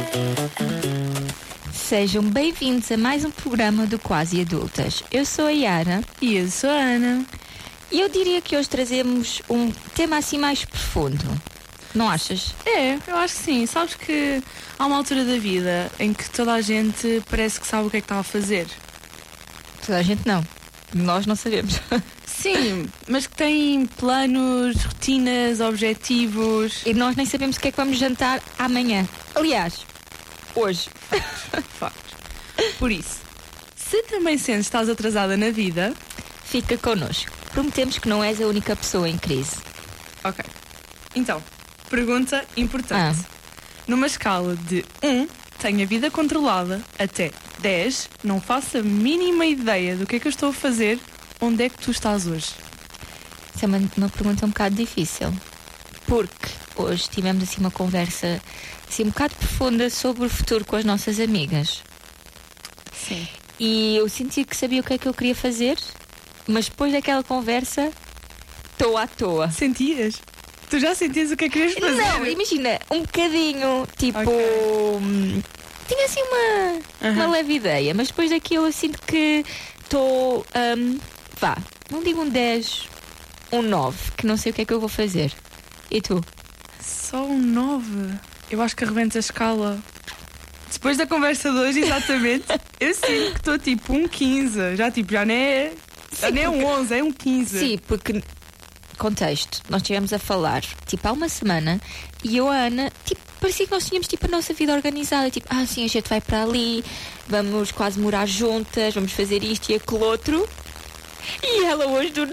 Sejam bem-vindos a mais um programa do Quase Adultas. Eu sou a Yara. E eu sou a Ana. E eu diria que hoje trazemos um tema assim mais profundo. Não achas? É, eu acho que sim. Sabes que há uma altura da vida em que toda a gente parece que sabe o que é que está a fazer. Toda a gente não. Nós não sabemos. Sim, mas que tem planos, rotinas, objetivos. E nós nem sabemos o que é que vamos jantar amanhã. Aliás, hoje. Factos. Por isso, se também sentes que estás atrasada na vida, Fica connosco. Prometemos que não és a única pessoa em crise. ok. Então, pergunta importante. Numa escala de 1, tenho a vida controlada, até 10, não faço a mínima ideia do que é que eu estou a fazer, onde é que tu estás hoje? Isso é uma pergunta um bocado difícil. Porque hoje tivemos assim uma conversa assim um bocado profunda sobre o futuro com as nossas amigas. Sim. E eu senti que sabia o que é que eu queria fazer, mas depois daquela conversa, estou à toa. Sentias? Tu já sentias o que é que querias fazer? Não, imagina, um bocadinho, tipo... Ok. Tinha assim uma leve ideia, mas depois daquilo eu sinto que estou... não digo um 10, um 9, que não sei o que é que eu vou fazer. E tu? Só um 9? Eu acho que arrebenta a escala. Depois da conversa de hoje, exatamente, eu sinto que estou tipo um 15. Já não é um 11, é um 15. Sim, porque... Contexto, nós estivemos a falar tipo há uma semana e eu, a Ana, tipo, parecia que nós tínhamos tipo a nossa vida organizada, tipo, sim, a gente vai para ali, vamos quase morar juntas, vamos fazer isto e aquilo outro. E ela hoje do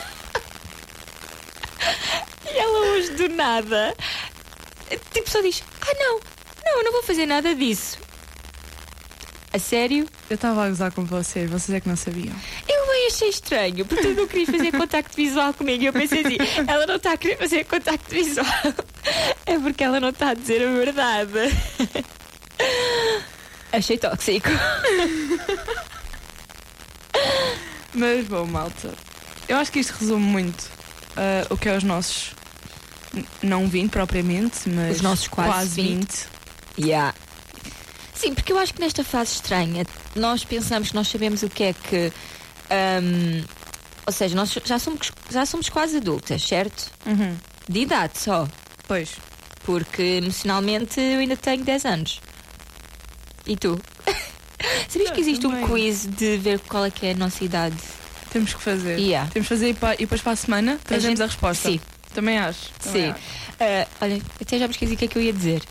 nada tipo só diz, não, eu não vou fazer nada disso. A sério? Eu estava a gozar com vocês é que não sabiam. Eu bem achei estranho, porque tu não querias fazer contacto visual comigo. E eu pensei assim, ela não está a querer fazer contacto visual, é porque ela não está a dizer a verdade. Achei tóxico. Mas bom, malta, eu acho que isto resume muito o que é os nossos não 20 propriamente, mas os nossos quase 20. Yeah. Sim, porque eu acho que nesta fase estranha nós pensamos que nós sabemos o que é que ou seja, nós já somos quase adultas, certo? De idade só. Pois. Porque emocionalmente eu ainda tenho 10 anos. E tu? Sabias que existe também. Um quiz de ver qual é que é a nossa idade? Temos que fazer. Yeah. Temos que fazer e depois para a semana trazemos a resposta. Sim. Também acho. Sim. Olha, até já me esqueci o que é que eu ia dizer.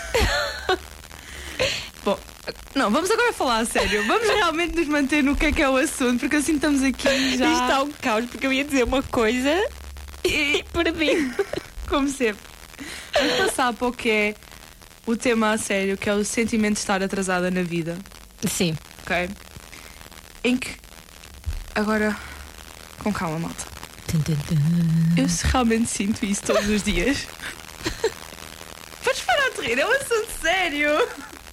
Bom, não, vamos agora falar a sério. Vamos realmente nos manter no que é o assunto, porque assim estamos aqui já. Isto está um caos, porque eu ia dizer uma coisa e perdi. Como sempre. Vamos passar para o que é o tema a sério, que é o sentimento de estar atrasada na vida. Sim. Ok? Em que. Agora. Com calma, malta. Eu realmente sinto isso todos os dias. Podes parar de rir, é um assunto sério.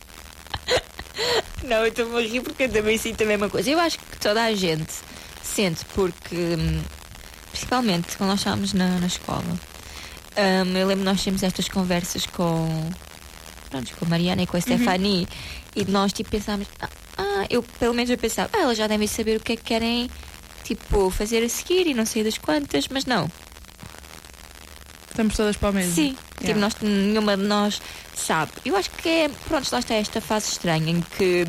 Não, eu estou a rir porque eu também sinto a mesma coisa. Eu acho que toda a gente sente, porque principalmente quando nós estávamos na escola, eu lembro que nós tínhamos estas conversas com a Mariana e com a Stephanie, e nós tipo pensámos, eu pelo menos eu pensava, elas já devem saber o que é que querem tipo fazer a seguir e não sei das quantas, mas não. Estamos todas para o mesmo. Sim, Yeah. tipo, nenhuma de nós sabe. Eu acho que é, pronto, lá está esta fase estranha em que,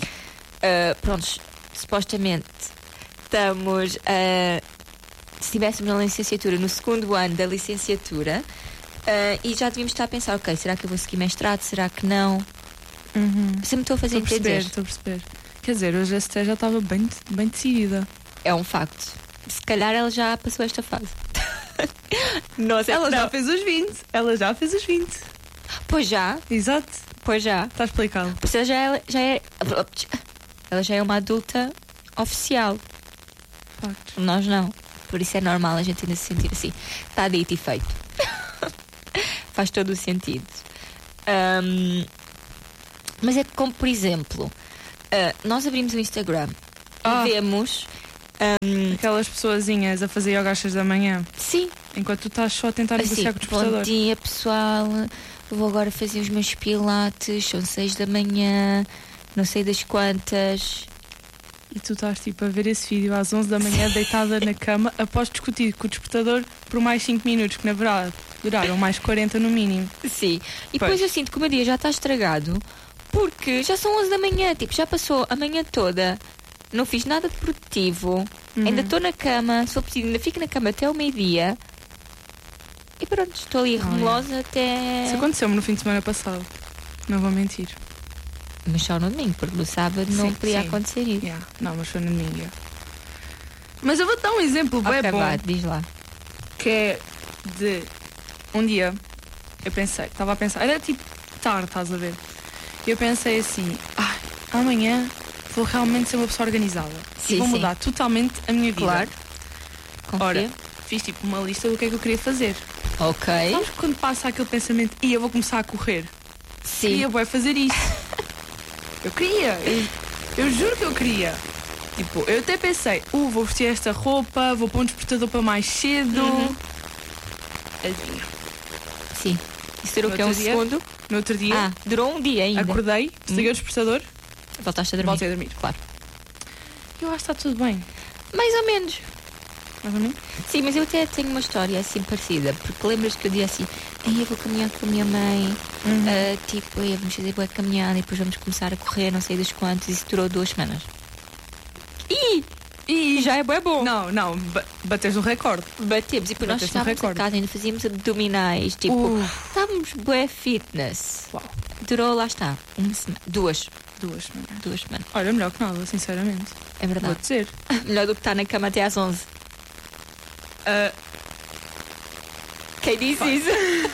supostamente estamos, se estivéssemos na licenciatura, no segundo ano da licenciatura, e já devíamos estar a pensar, ok, será que eu vou seguir mestrado, será que não? Se me estou a fazer entender. Estou a perceber. Quer dizer, hoje a Esther já estava bem decidida. É um facto. Se calhar ela já passou esta fase. Nossa, Ela não. já fez os 20. Pois já, Exato. pois já. Está explicado. Por isso ela já é uma adulta oficial. Factos. Nós não. Por isso é normal a gente ainda se sentir assim. Está dito e feito. Faz todo o sentido. Mas é como, por exemplo, nós abrimos o Instagram e vemos Aquelas pessoazinhas a fazer yoga às 6 da manhã, sim, enquanto tu estás só a tentar assim, negociar com o despertador. bom dia pessoal, vou agora fazer os meus pilates, são 6 da manhã, não sei das quantas. E tu estás tipo a ver esse vídeo às 11 da manhã, deitada na cama, após discutir com o despertador por mais 5 minutos, que na verdade duraram mais 40 no mínimo. Sim. E depois eu sinto que o meu dia já está estragado, porque já são 11 da manhã, tipo, já passou a manhã toda, não fiz nada de produtivo, ainda estou na cama, se for preciso, ainda fico na cama até o meio-dia. E pronto, estou ali remelosa até... Isso aconteceu-me no fim de semana passado. Não vou mentir. Mas só no domingo, porque no sábado não podia acontecer isso. Yeah. Não, mas foi no domingo. Yeah. Mas eu vou dar um exemplo bem bom. Diz lá. Que é de um dia, eu pensei, estava a pensar, era tipo tarde, estás a ver? E eu pensei assim, amanhã vou realmente ser uma pessoa organizada. Sim, e vou mudar totalmente a minha vida. Claro. Ora, fiz tipo uma lista do que é que eu queria fazer. Ok. Sabes quando passa aquele pensamento, eu vou começar a correr? Sim. E eu vou fazer isso. Eu queria, eu juro que eu queria. Tipo, eu até pensei, vou vestir esta roupa, vou pôr um despertador para mais cedo. Adivinha. Sim. Isso durou o que? Um segundo? No outro dia. Durou um dia ainda. Acordei, desliguei o despertador. Voltaste a dormir. Voltei a dormir. Claro. Eu acho que está tudo bem. Mais ou menos. Mais ou menos? Sim, mas eu até tenho uma história assim parecida. Porque lembras que eu disse assim, eu vou caminhar com a minha mãe. Tipo, vamos fazer boa caminhada e depois vamos começar a correr, não sei das quantas. Isso durou 2 semanas. E já é bué bom. Não, batemos um recorde. Batemos. E depois nós estávamos em casa, ainda fazíamos abdominais. Tipo, estávamos bué fitness. Uau. Durou, lá está, uma semana. 2 semanas. Olha, melhor que nada, sinceramente. É verdade. Vou dizer. Melhor do que estar na cama até às 11. Quem disse isso?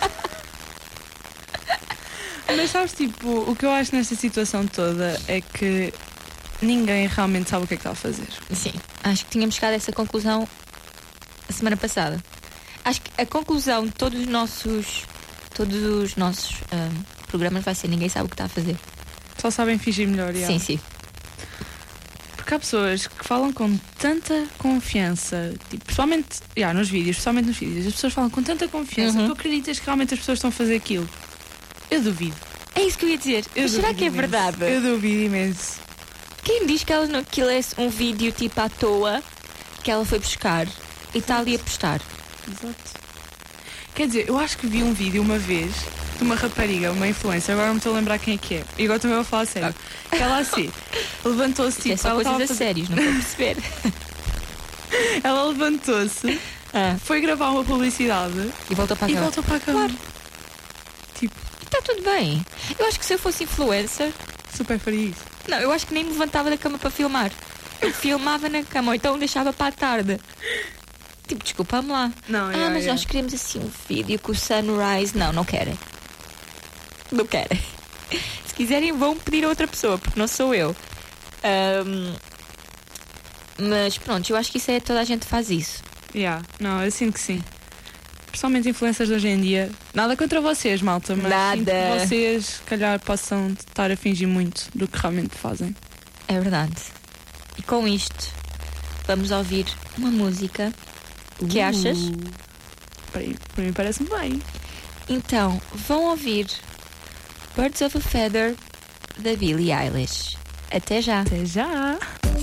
Mas sabes, tipo, o que eu acho nesta situação toda é que ninguém realmente sabe o que é que está a fazer. Sim, acho que tínhamos chegado a essa conclusão a semana passada. Acho que a conclusão de todos os nossos programas vai ser ninguém sabe o que está a fazer. Só sabem fingir melhor. Sim. Porque há pessoas que falam com tanta confiança, tipo, principalmente nos vídeos, as pessoas falam com tanta confiança. Tu acreditas que realmente as pessoas estão a fazer aquilo? Eu duvido. É isso que eu ia dizer. Mas será que é verdade? Eu duvido imenso. Quem diz que aquilo é um vídeo tipo à toa que ela foi buscar e está ali a postar? Exato. Quer dizer, eu acho que vi um vídeo uma vez de uma rapariga, uma influencer, agora não me estou a lembrar quem é que é. E agora também vou falar a sério. Que ela assim, levantou-se tipo. É só coisas a sérios, não vou perceber. Ela levantou-se, foi gravar uma publicidade e voltou para a cama. Claro. Tipo. Está tudo bem. Eu acho que se eu fosse influencer. Super faria isso. Não, eu acho que nem me levantava da cama para filmar. Eu filmava na cama, ou então deixava para a tarde. Tipo, desculpa-me lá. Não, mas nós queremos assim um vídeo com o sunrise. Não querem. Não querem. Se quiserem, vão pedir a outra pessoa, porque não sou eu. Mas pronto, eu acho que toda a gente faz isso. Não, eu sinto que sim. Principalmente influencers de hoje em dia. Nada contra vocês, malta, mas sinto que vocês, se calhar, possam estar a fingir muito do que realmente fazem. É verdade. E com isto, vamos ouvir uma música. O que achas? Para mim parece-me bem. Então, vão ouvir Birds of a Feather, da Billie Eilish. Até já! Até já!